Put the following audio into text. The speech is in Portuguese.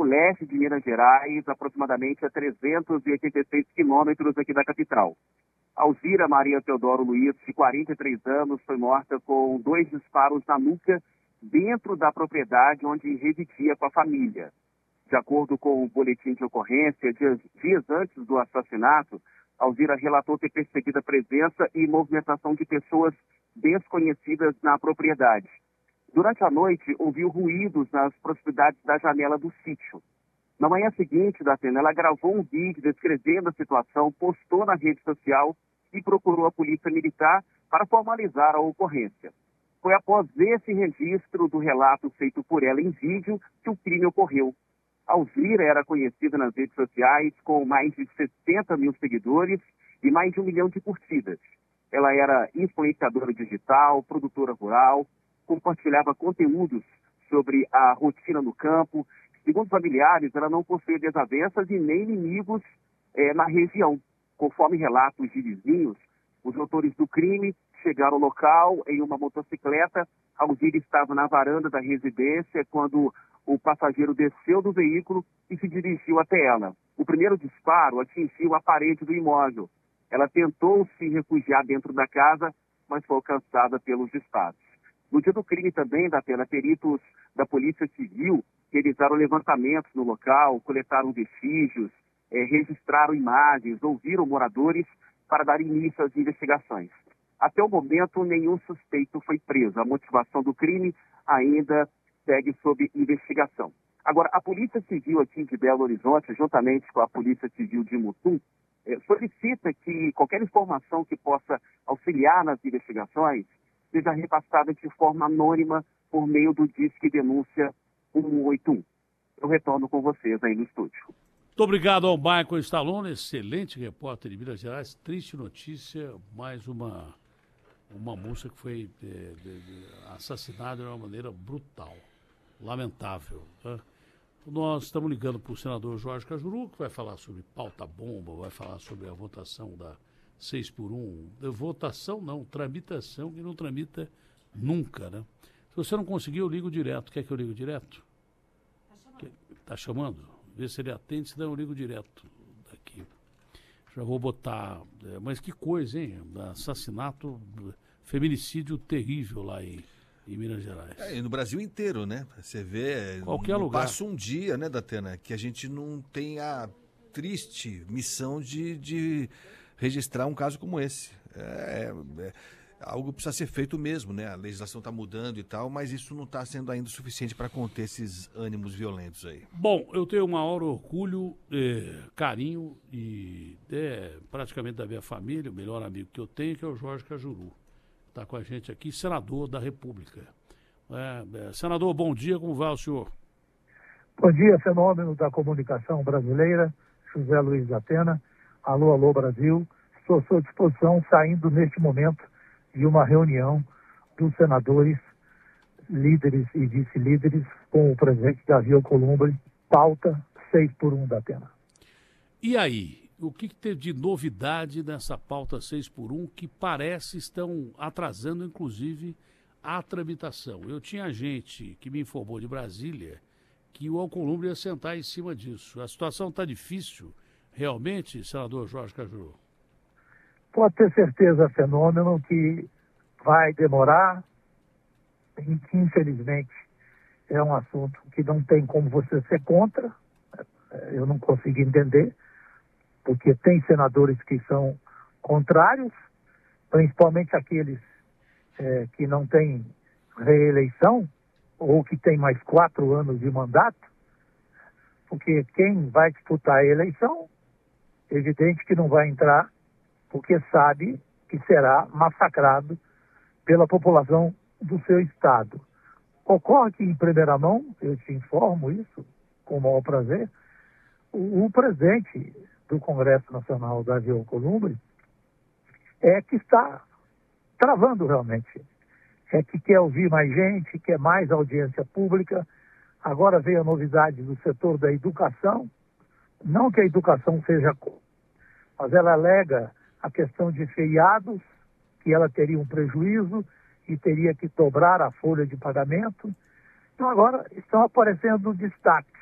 leste de Minas Gerais, aproximadamente a 386 quilômetros aqui da capital. Alzira Maria Teodoro Luiz, de 43 anos, foi morta com 2 disparos na nuca dentro da propriedade onde residia com a família. De acordo com o boletim de ocorrência, dias antes do assassinato, Alzira relatou ter percebido a presença e movimentação de pessoas desconhecidas na propriedade. Durante a noite, ouviu ruídos nas proximidades da janela do sítio. Na manhã seguinte, ela gravou um vídeo descrevendo a situação, postou na rede social e procurou a polícia militar para formalizar a ocorrência. Foi após esse registro do relato feito por ela em vídeo que o crime ocorreu. Alzira era conhecida nas redes sociais com mais de 60 mil seguidores e mais de 1 milhão de curtidas. Ela era influenciadora digital, produtora rural, compartilhava conteúdos sobre a rotina no campo. Segundo familiares, ela não possuía desavenças e nem inimigos na região. Conforme relatos de vizinhos, os autores do crime chegaram ao local em uma motocicleta. Alzira estava na varanda da residência quando o passageiro desceu do veículo e se dirigiu até ela. O primeiro disparo atingiu a parede do imóvel. Ela tentou se refugiar dentro da casa, mas foi alcançada pelos disparos. No dia do crime também, peritos da Polícia Civil realizaram levantamentos no local, coletaram vestígios, registraram imagens, ouviram moradores para dar início às investigações. Até o momento, nenhum suspeito foi preso. A motivação do crime ainda segue sob investigação. Agora, a Polícia Civil aqui de Belo Horizonte, juntamente com a Polícia Civil de Mutum, solicita que qualquer informação que possa auxiliar nas investigações seja repassada de forma anônima por meio do Disque Denúncia 181. Eu retorno com vocês aí no estúdio. Muito obrigado ao Michael Stallone, excelente repórter de Minas Gerais. Triste notícia, mais uma moça que foi assassinada de uma maneira brutal, lamentável. Né? Nós estamos ligando para o senador Jorge Cajuru, que vai falar sobre pauta-bomba, vai falar sobre a votação da 6x1. Votação não, tramitação, que não tramita nunca, né? Se você não conseguir, eu ligo direto. Quer que eu ligo direto? Tá chamando? Vê se ele atende, senão eu ligo direto daqui. Já vou botar... mas que coisa, hein? Assassinato, feminicídio terrível lá em Minas Gerais. E no Brasil inteiro, né? Você vê... Qualquer lugar. Passa um dia, né, Datena, que a gente não tem a triste missão de registrar um caso como esse. Algo precisa ser feito mesmo, né? A legislação está mudando e tal, mas isso não está sendo ainda suficiente para conter esses ânimos violentos aí. Bom, eu tenho o maior orgulho, carinho e praticamente da minha família, o melhor amigo que eu tenho, que é o Jorge Cajuru. Está com a gente aqui, senador da República. Senador, bom dia, como vai o senhor? Bom dia, fenômeno da comunicação brasileira, José Luiz Datena. Alô, alô, Brasil. Estou à sua disposição, saindo neste momento de uma reunião dos senadores, líderes e vice-líderes, com o presidente Davi Alcolumbre, pauta 6x1 Datena. E aí, o que teve de novidade nessa pauta 6x1 que parece estão atrasando, inclusive, a tramitação? Eu tinha gente que me informou de Brasília que o Alcolumbre ia sentar em cima disso. A situação está difícil, realmente, senador Jorge Cajuru? Pode ter certeza, fenômeno, que vai demorar, e que, infelizmente, é um assunto que não tem como você ser contra. Eu não consigo entender, porque tem senadores que são contrários, principalmente aqueles que não têm reeleição, ou que têm mais 4 anos de mandato, porque quem vai disputar a eleição, é evidente que não vai entrar, porque sabe que será massacrado pela população do seu estado. Ocorre que, em primeira mão, eu te informo isso, com o maior prazer, o presidente do Congresso Nacional, Davi Alcolumbre, que está travando realmente. Que quer ouvir mais gente, quer mais audiência pública. Agora veio a novidade do setor da educação. Não que a educação seja... mas ela alega a questão de feriados, que ela teria um prejuízo e teria que dobrar a folha de pagamento. Então agora estão aparecendo destaques